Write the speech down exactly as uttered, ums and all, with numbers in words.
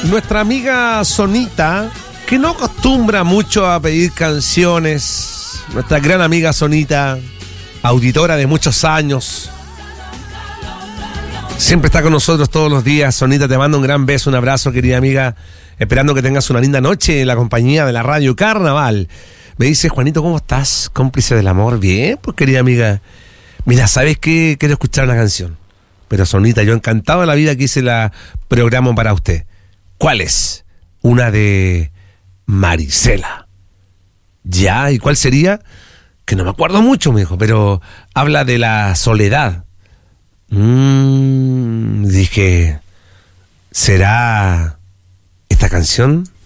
nuestra amiga Sonita, que no acostumbra mucho a pedir canciones, nuestra gran amiga Sonita, auditora de muchos años, siempre está con nosotros todos los días. Sonita, te mando un gran beso, un abrazo, querida amiga, esperando que tengas una linda noche en la compañía de la Radio Carnaval. Me dice, Juanito, ¿cómo estás? Cómplice del amor. Bien, pues, querida amiga. Mira, ¿sabes qué? Quiero escuchar una canción. Pero, Sonita, yo encantado de la vida que hice la programa para usted. ¿Cuál es? Una de Marisela. Ya, ¿y cuál sería? Que no me acuerdo mucho, me dijo, pero habla de la soledad. Mm, dije, ¿será esta canción?